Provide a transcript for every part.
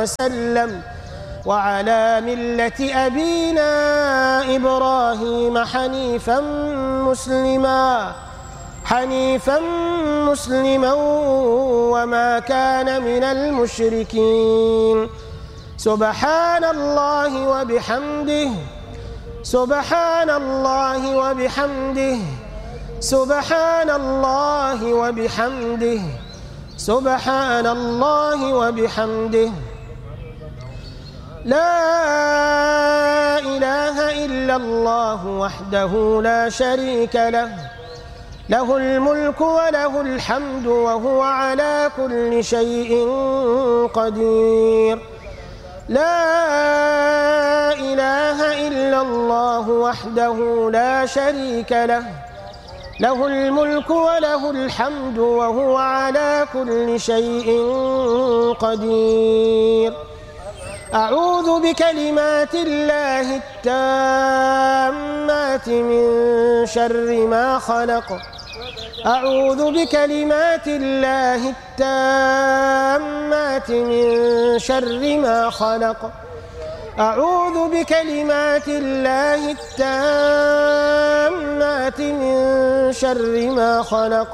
وسلم وعلى ملة أبينا إبراهيم حنيفا مسلما وما كان من المشركين سبحان الله وبحمده سبحان الله وبحمده سبحان الله وبحمده سبحان الله وبحمده لا إله إلا الله وحده لا شريك له له الملك وله الحمد وهو على كل شيء قدير لا إله إلا الله وحده لا شريك له له الملك وله الحمد وهو على كل شيء قدير أعوذ بكلمات الله التامات من شر ما خلق أعوذ بكلمات الله التامات من شر ما خلق أعوذ بكلمات الله التامات من شر ما خلق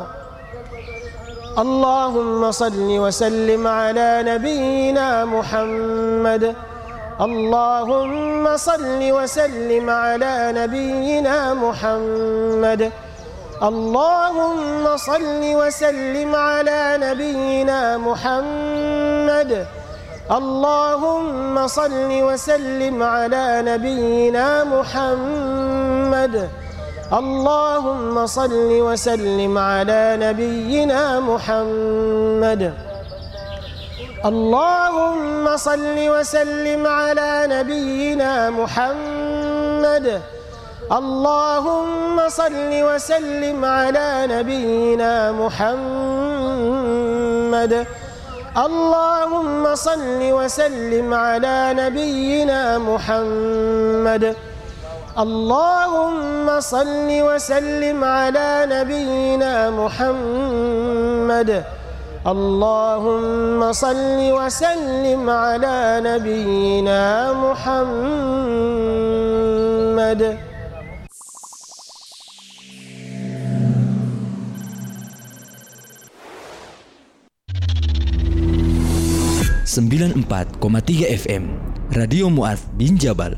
اللهم صل وسلم على نبينا محمد اللهم صل وسلم على نبينا محمد اللهم صل وسلم على نبينا محمد اللهم صل وسلم على نبينا محمد اللهم صل وسلم على نبينا محمد اللهم صل وسلم على نبينا محمد اللهم صل وسلم على نبينا محمد اللهم صل وسلم على نبينا محمد اللهم صل وسلم على نبينا محمد اللهم صل وسلم على نبينا محمد 94,3 FM Radio Mu'adz bin Jabal.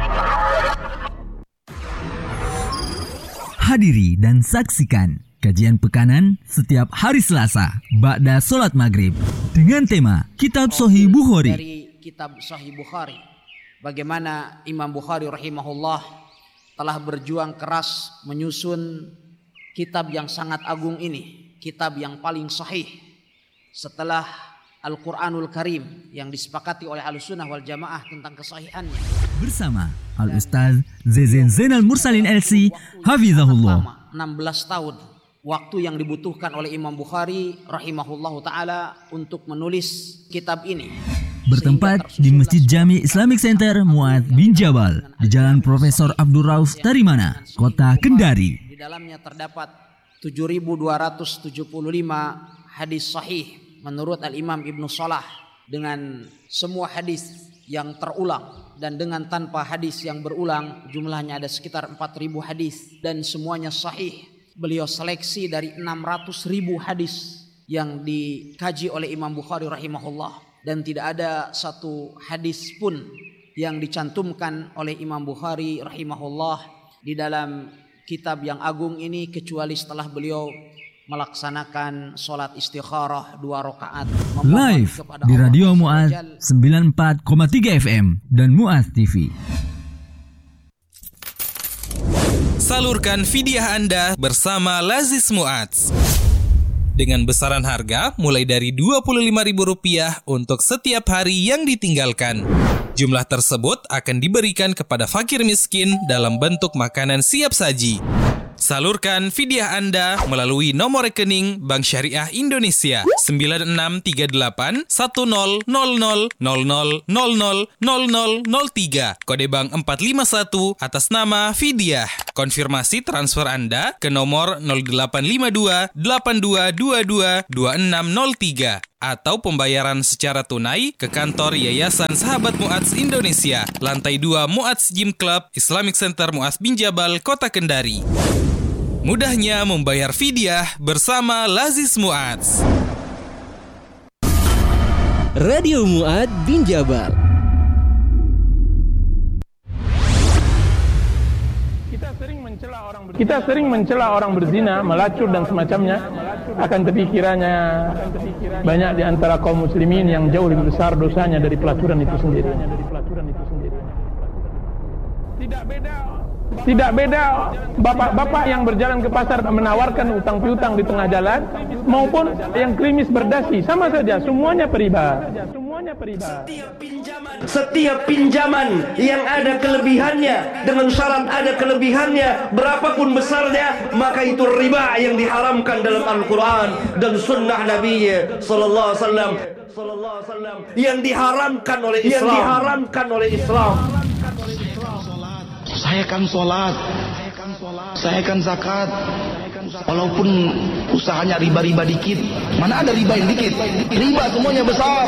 Hadiri dan saksikan kajian pekanan setiap hari Selasa ba'da sholat maghrib dengan tema Kitab Sahih Bukhari. Dari Kitab Sahih Bukhari, bagaimana Imam Bukhari rahimahullah telah berjuang keras menyusun kitab yang sangat agung ini, kitab yang paling sahih setelah Al-Quranul Karim yang disepakati oleh Ahlussunnah wal Jamaah tentang kesahihannya. Bersama Al-Ustaz Zezen Zainal Mursalin LC Hafizahullah. 16 tahun waktu yang dibutuhkan oleh Imam Bukhari rahimahullahu ta'ala untuk menulis kitab ini. Bertempat di Masjid Jami Islamic Center Mu'adz bin Jabal di Jalan Profesor Abdul Rauf Tarimana, Kota Kendari. Di dalamnya terdapat 7.275 hadis sahih menurut Al-Imam Ibnu Salah, dengan semua hadis yang terulang dan dengan tanpa hadis yang berulang, jumlahnya ada sekitar 4.000 hadis dan semuanya sahih. Beliau seleksi dari 600.000 hadis yang dikaji oleh Imam Bukhari rahimahullah, dan tidak ada satu hadis pun yang dicantumkan oleh Imam Bukhari rahimahullah di dalam kitab yang agung ini kecuali setelah beliau melaksanakan sholat istikharah 2 rakaat live di Radio Mu'adz 94,3 FM dan Mu'adz TV. Salurkan fidyah Anda bersama Lazis Mu'adz dengan besaran harga mulai dari Rp25.000 untuk setiap hari yang ditinggalkan. Jumlah tersebut akan diberikan kepada fakir miskin dalam bentuk makanan siap saji. Salurkan fidyah Anda melalui nomor rekening Bank Syariah Indonesia 96381000000003, kode bank 451 atas nama fidyah. Konfirmasi transfer Anda ke nomor 0852 8222 2603 atau pembayaran secara tunai ke kantor Yayasan Sahabat Mu'adz Indonesia, lantai 2 Mu'adz Gym Club, Islamic Center Mu'adz bin Jabal, Kota Kendari. Mudahnya membayar fidyah bersama Lazis Mu'adz. Radio Mu'adz bin Jabal. Kita sering mencela orang berzina, melacur dan semacamnya. Akan tapi kiranya banyak di antara kaum muslimin yang jauh lebih besar dosanya dari pelacuran itu sendiri. Tidak beda bapak-bapak yang berjalan ke pasar menawarkan utang piutang di tengah jalan maupun yang klimis berdasi, sama saja, semuanya riba. Setiap pinjaman yang ada kelebihannya dengan syarat ada kelebihannya berapapun besarnya, maka itu riba yang diharamkan dalam Al-Quran dan Sunnah Nabi Sallallahu Alaihi Wasallam, yang diharamkan oleh Islam. Saya kan sholat, saya kan zakat, walaupun usahanya riba-riba dikit. Mana ada riba yang dikit? Riba semuanya besar.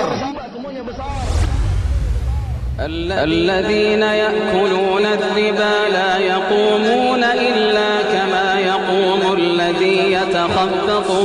الذين يأكلون الربا لا يقومون إلا كما يقوم الذي يتخبطه